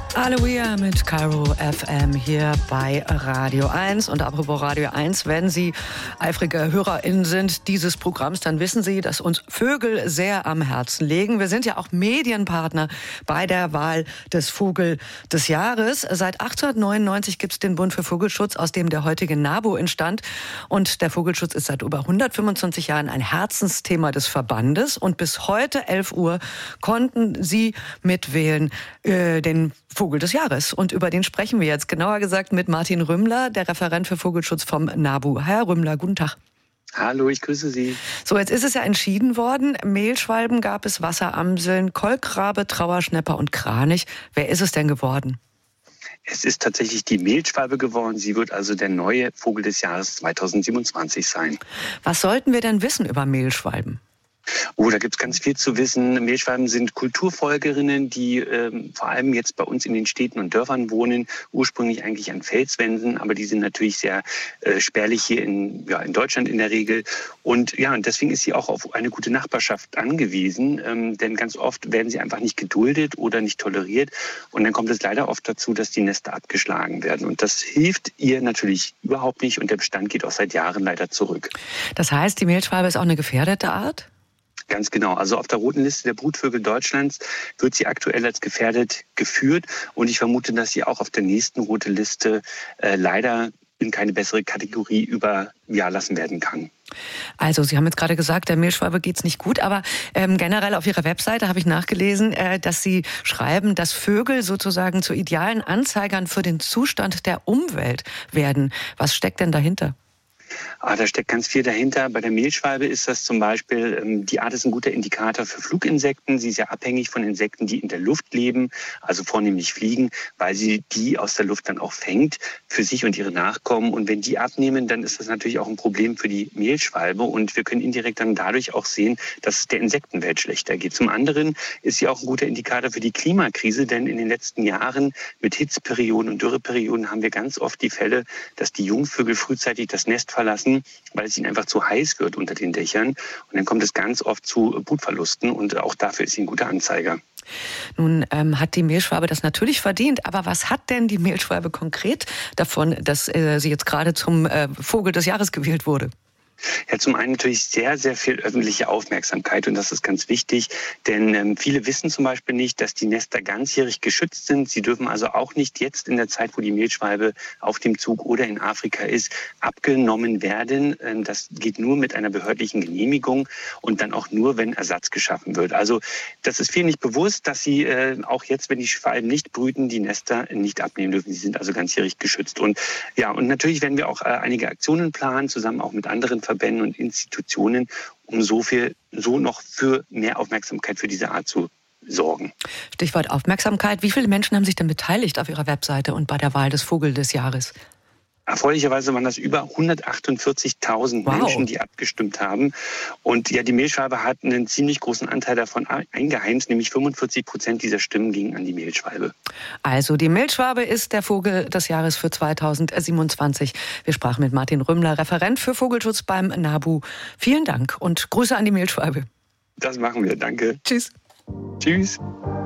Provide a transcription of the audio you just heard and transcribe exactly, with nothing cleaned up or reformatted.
Halleluja mit Kairo F M hier bei Radio eins. Und apropos Radio eins, wenn Sie eifrige HörerInnen sind dieses Programms, dann wissen Sie, dass uns Vögel sehr am Herzen liegen. Wir sind ja auch Medienpartner bei der Wahl des Vogel des Jahres. Seit achtzehnhundertneunundneunzig gibt es den Bund für Vogelschutz, aus dem der heutige NABU entstand. Und der Vogelschutz ist seit über hundertfünfundzwanzig Jahren ein Herzensthema des Verbandes. Und bis heute elf Uhr konnten Sie mitwählen äh, den Vogel des Jahres. Und über den sprechen wir jetzt, genauer gesagt mit Martin Rümmler, der Referent für Vogelschutz vom NABU. Herr Rümmler, guten Tag. Hallo, ich grüße Sie. So, jetzt ist es ja entschieden worden. Mehlschwalben gab es, Wasseramseln, Kolkrabe, Trauerschnäpper und Kranich. Wer ist es denn geworden? Es ist tatsächlich die Mehlschwalbe geworden. Sie wird also der neue Vogel des Jahres zweitausendsiebenundzwanzig sein. Was sollten wir denn wissen über Mehlschwalben? Oh, da gibt es ganz viel zu wissen. Mehlschwalben sind Kulturfolgerinnen, die ähm, vor allem jetzt bei uns in den Städten und Dörfern wohnen, ursprünglich eigentlich an Felswänden, aber die sind natürlich sehr äh, spärlich hier in, ja, in Deutschland in der Regel. Und ja, und deswegen ist sie auch auf eine gute Nachbarschaft angewiesen, ähm, denn ganz oft werden sie einfach nicht geduldet oder nicht toleriert. Und dann kommt es leider oft dazu, dass die Nester abgeschlagen werden. Und das hilft ihr natürlich überhaupt nicht und der Bestand geht auch seit Jahren leider zurück. Das heißt, die Mehlschwalbe ist auch eine gefährdete Art? Ganz genau. Also auf der roten Liste der Brutvögel Deutschlands wird sie aktuell als gefährdet geführt. Und ich vermute, dass sie auch auf der nächsten roten Liste äh, leider in keine bessere Kategorie überlassen werden kann. Also Sie haben jetzt gerade gesagt, der Mehlschwalbe geht's nicht gut, aber ähm, generell auf Ihrer Webseite habe ich nachgelesen, äh, dass Sie schreiben, dass Vögel sozusagen zu idealen Anzeigern für den Zustand der Umwelt werden. Was steckt denn dahinter? Ah, da steckt ganz viel dahinter. Bei der Mehlschwalbe ist das zum Beispiel, ähm, die Art ist ein guter Indikator für Fluginsekten. Sie ist ja abhängig von Insekten, die in der Luft leben, also vornehmlich fliegen, weil sie die aus der Luft dann auch fängt für sich und ihre Nachkommen. Und wenn die abnehmen, dann ist das natürlich auch ein Problem für die Mehlschwalbe. Und wir können indirekt dann dadurch auch sehen, dass es der Insektenwelt schlechter geht. Zum anderen ist sie auch ein guter Indikator für die Klimakrise, denn in den letzten Jahren mit Hitzeperioden und Dürreperioden haben wir ganz oft die Fälle, dass die Jungvögel frühzeitig das Nest verlassen, weil es ihnen einfach zu heiß wird unter den Dächern. Und dann kommt es ganz oft zu Brutverlusten und auch dafür ist sie ein guter Anzeiger. Nun ähm, hat die Mehlschwalbe das natürlich verdient, aber was hat denn die Mehlschwalbe konkret davon, dass äh, sie jetzt gerade zum äh, Vogel des Jahres gewählt wurde? Ja, zum einen natürlich sehr, sehr viel öffentliche Aufmerksamkeit und das ist ganz wichtig, denn ähm, viele wissen zum Beispiel nicht, dass die Nester ganzjährig geschützt sind. Sie dürfen also auch nicht jetzt in der Zeit, wo die Mehlschwalbe auf dem Zug oder in Afrika ist, abgenommen werden. Ähm, das geht nur mit einer behördlichen Genehmigung und dann auch nur, wenn Ersatz geschaffen wird. Also das ist vielen nicht bewusst, dass sie äh, auch jetzt, wenn die Schwalben nicht brüten, die Nester nicht abnehmen dürfen. Sie sind also ganzjährig geschützt. Und ja, und natürlich werden wir auch äh, einige Aktionen planen, zusammen auch mit anderen Verbänden und Institutionen, um so viel, so noch für mehr Aufmerksamkeit für diese Art zu sorgen. Stichwort Aufmerksamkeit. Wie viele Menschen haben sich denn beteiligt auf Ihrer Webseite und bei der Wahl des Vogel des Jahres? Erfreulicherweise waren das über hundertachtundvierzigtausend wow. Menschen, die abgestimmt haben. Und ja, die Mehlschwalbe hat einen ziemlich großen Anteil davon eingeheimst, nämlich fünfundvierzig Prozent dieser Stimmen gingen an die Mehlschwalbe. Also die Mehlschwalbe ist der Vogel des Jahres für zweitausendsiebenundzwanzig. Wir sprachen mit Martin Rümmler, Referent für Vogelschutz beim NABU. Vielen Dank und Grüße an die Mehlschwalbe. Das machen wir, danke. Tschüss. Tschüss.